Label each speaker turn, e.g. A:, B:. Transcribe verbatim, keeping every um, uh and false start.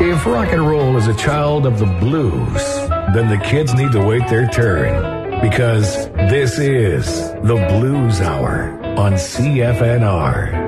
A: If rock and roll is a child of the blues, then the kids need to wait their turn, because this is the Blues Hour on C F N R.